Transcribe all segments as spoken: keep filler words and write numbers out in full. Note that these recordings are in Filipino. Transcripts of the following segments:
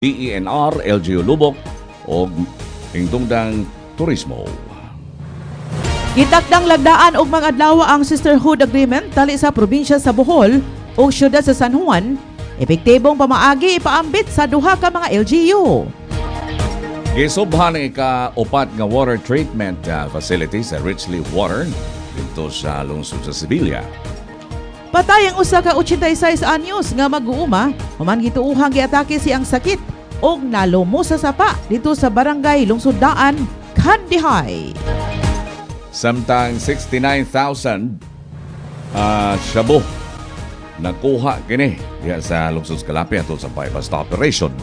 D E N R, L G U Lubok o hingtungdang turismo. Gitakdang lagdaan og mga adlaw ang Sisterhood Agreement tali sa probinsya sa Bohol o siyudad sa San Juan. Epektibong pamaagi ipaambit sa duha ka mga L G U. Gisubhan ang ika-upat nga water treatment uh, facility sa Richley Water dito sa lungsod sa Sevilla. Patay ang usa ka eighty-six anyos nga mag-uuma human gituuhang giatake siyang sakit og nalumo sa sapa dito sa barangay Lungsod-Daan, Kandihay. Samtang sixty-nine thousand uh, shabu nakuha kini diha sa lungsod sa Calapia atol sa bypass operation.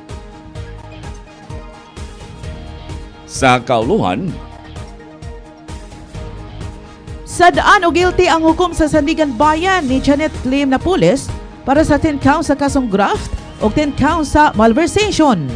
Sa kauluhan, sadaan o guilty ang hukom sa Sandigan Bayan ni Janet Lim Napoles para sa ten counts sa kasong graft o ten counts sa malversation.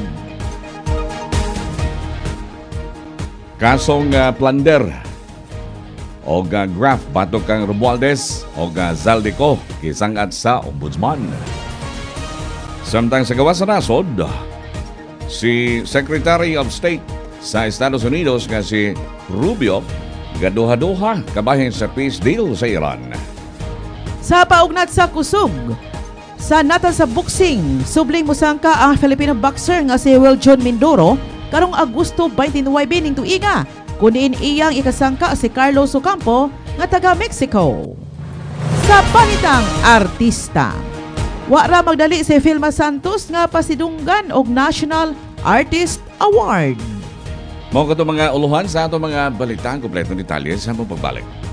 kasong uh, plunder o uh, graft batok kang Romualdez o uh, Zaldico kisangat sa ombudsman. Samtang sa gawas sa nasod, si Secretary of State sa Estados Unidos nga si Rubio gaduha-duha kabahin sa peace deal sa Iran. Sa paugnat sa kusog, sa nata sa boxing, subling musangka ang Filipino boxer nga si Will John Mindoro karong Agosto twenty-nine ning tuiga, kunin iyang ikasangka si Carlos Ocampo nga taga Mexico. Sa panitang artista, wa ra magdali si Filma Santos nga pasidunggan og National Artist Award. Mao kato mga uluhan sa ato mga balitang kompletong detalye sa pagbalik.